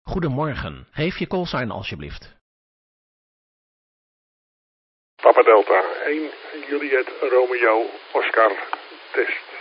Goedemorgen, geef je callsign alsjeblieft. Papa Delta 1, Juliet Romeo Oscar, test.